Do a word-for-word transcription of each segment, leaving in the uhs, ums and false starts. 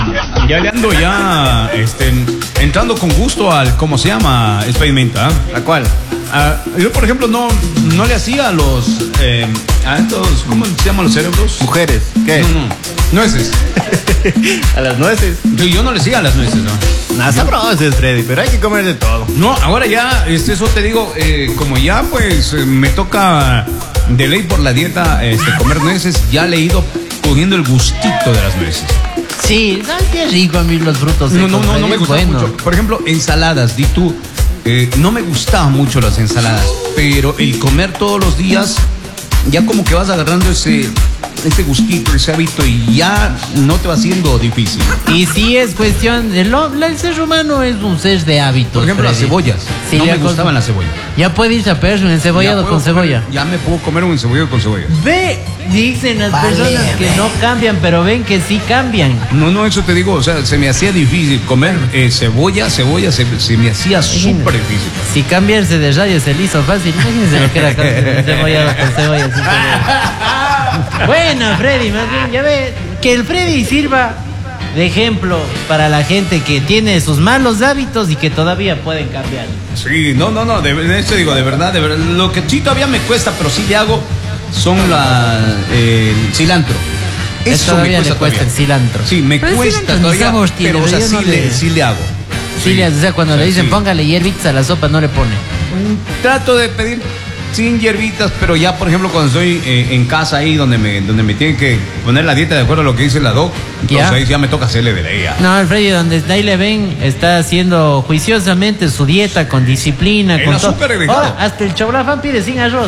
ya, ya le ando ya, este, entrando con gusto al, ¿cómo se llama? Experimenta. ¿A cuál? Uh, yo, por ejemplo, no, no le hacía a los, eh, a estos, ¿cómo se llaman los cerebros? Mujeres. ¿Qué? No, no, nueces. A las nueces. Yo, yo no le hacía a las nueces, ¿no? Nada, sabrosos, Freddy, pero hay que comer de todo. No, ahora ya, este, eso te digo, eh, como ya pues eh, me toca de ley por la dieta este, comer nueces, ya le he ido cogiendo el gustito de las nueces. Sí, qué rico a mí los frutos secos. No, no, no, no me gusta bueno. mucho. Por ejemplo, ensaladas, di tú, eh, no me gustaban mucho las ensaladas, pero el comer todos los días, ya como que vas agarrando ese... ese gustito, ese hábito y ya no te va haciendo difícil. Y sí es cuestión de lo, el ser humano es un ser de hábitos. Por ejemplo, Freddy. las cebollas. Sí, no me con... gustaban las cebollas. Ya puede irse a perder un encebollado con cebolla. Comer, ya me puedo comer un encebollado con cebolla. Ve, dicen las Vale, personas que ve. no cambian, pero ven que sí cambian. No, no, eso te digo, o sea, se me hacía difícil comer eh, cebolla, cebolla, se, se me hacía súper difícil. Si cambiarse de rayos se le hizo fácil, imagínense lo que era con encebollado con cebolla. Sin cebolla. Bueno, Freddy, más bien, ya ve, que el Freddy sirva de ejemplo para la gente que tiene sus malos hábitos y que todavía pueden cambiar. Sí, no, no, no, de, de esto digo, de verdad, de verdad, lo que sí todavía me cuesta, pero sí le hago, son la, eh, el cilantro. Eso todavía me cuesta le cuesta todavía. el cilantro. Sí, me Pero el cuesta cilantro ni todavía, sabor tiene, pero o sea, yo sí, no le, le- sí le hago. Sí, le- o sea, cuando o le sea, dicen sí. póngale hierbitas a la sopa, no le pone. Trato de pedir sin hierbitas, pero ya, por ejemplo, cuando estoy eh, en casa ahí donde me, donde me tienen que poner la dieta de acuerdo a lo que dice la doc, entonces Ya. ahí ya me toca hacerle de ley. ya. No, el Freddy, donde ahí le ven, está haciendo juiciosamente su dieta con disciplina, El con azúcar todo. agregado. Ahora, hasta el choblafán pide sin arroz.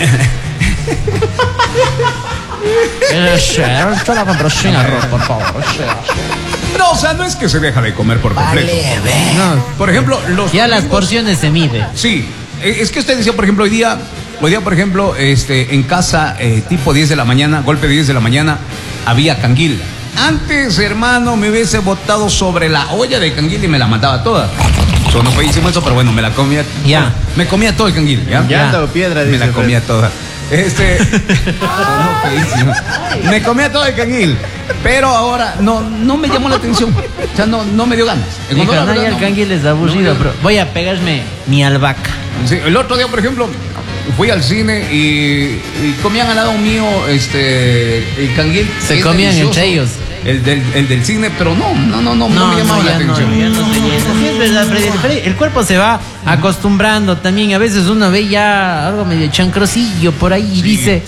El choblafán, pero sin arroz, por favor. No, o sea, no es que se deja de comer por completo. Vale, ve. No, Por ejemplo, los ya las domingos- porciones se miden. Sí, eh, es que usted decía, por ejemplo, hoy día, hoy día, por ejemplo, este, en casa, eh, tipo diez de la mañana, golpe de diez de la mañana, había canguil. Antes, hermano, me hubiese botado sobre la olla de canguil y me la mataba toda. Sonó feísimo eso, pero bueno, me la comía. Ya. Me comía todo el canguil, ¿ya? Ya. Llanta o piedra, Me dice la comía Freddy. toda. Este. sonó feísimo. Me comía todo el canguil. Pero ahora no, no me llamó la atención. O sea, no, no me dio ganas. En Dijo, honor a la no, ya verdad, el no. canguil es aburrido, No, pero voy a pegarme mi albahaca. Sí, el otro día, por ejemplo, fui al cine y, y comían al lado mío este el canguil. Se Es comían delicioso, entre ellos. El del, el del cine, pero no, no, no, no, no, me llamaba la ya no, atención. ya no se llena. Sí, es verdad, Freddy. El Freddy- El cuerpo se va acostumbrando también. A veces uno ve ya algo medio chancrosillo por ahí y dice,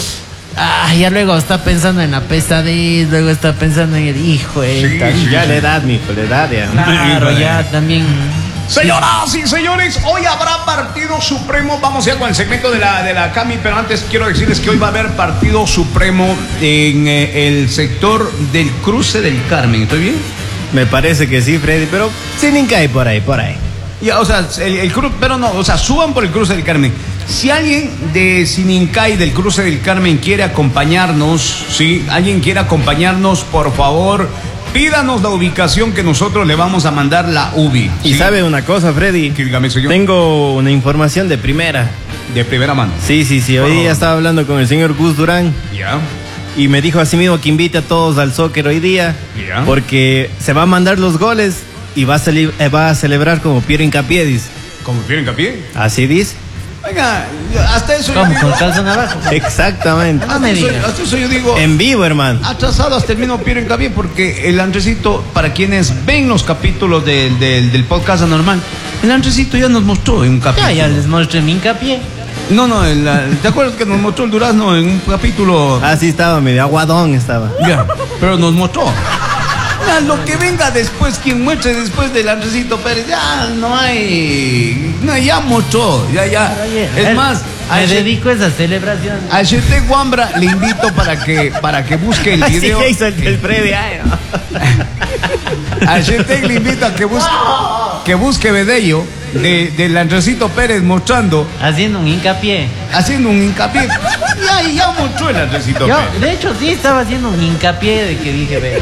ah, ya luego está pensando en la pesadez, luego está pensando en el hijo. Sí, tal. sí. Ya la edad, mijo, la edad ya. Claro, ya también. Señoras y señores, hoy habrá partido supremo. Vamos ya con el segmento de la, de la Cami, pero antes quiero decirles que hoy va a haber partido supremo en eh, el sector del cruce del Carmen. ¿Estoy bien? Me parece que sí, Freddy, pero sin Incai por ahí, por ahí. Ya, o sea, el, el cruce, pero no, o sea, suban por el cruce del Carmen. Si alguien de Sinincay del cruce del Carmen quiere acompañarnos, sí, alguien quiere acompañarnos, por favor, pídanos la ubicación que nosotros le vamos a mandar la U B I. Y ¿sí? sabe una cosa, Freddy. Que dígame, señor. Tengo una información de primera. De primera mano. Sí, sí, sí. Por Hoy favor. día estaba hablando con el señor Gus Durán Ya. y me dijo así mismo que invite a todos al soccer hoy día Ya. porque se va a mandar los goles y va a, cele- eh, va a celebrar como Piero Hincapié, dice. ¿Cómo quieren hincapié? Así dice. Oiga, hasta eso yo ¿Cómo? digo. ¿Con calzón abajo? Exactamente. No me Hasta eso- diga. hasta eso yo digo. En vivo, hermano. Atrasado hasta el mismo Piero Hincapié, porque el Andresito, para quienes ven los capítulos del, del, del podcast anormal, el Andresito ya nos mostró en un capítulo. Ya, ya les mostré mi hincapié. No, no, el, la- ¿te acuerdas que nos mostró el durazno en un capítulo? Así estaba, medio aguadón estaba. Ya, pero nos mostró. Ya, lo que venga después, quien muestre después del Andresito Pérez, ya no hay. No, ya mostró, ya, ya. Oye, Es él- más, me a dedico a esa celebración. A Chete Guambra le invito para que, para que busque el Así video. que hizo el, el Freddy. Ay, no. A Chete le invito a que busque, que busque video de, del Andresito Pérez mostrando, Haciendo un hincapié. haciendo un hincapié. Ya, ya mostró el Andresito Yo, Pérez. de hecho, sí estaba haciendo un hincapié de que dije, ve.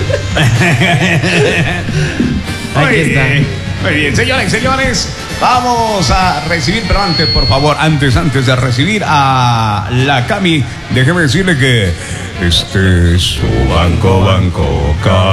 Muy Aquí está. bien, muy bien, señores, señores, vamos a recibir, pero antes, por favor, antes, antes de recibir a la Cami, déjeme decirle que este es su banco, banco, Cami.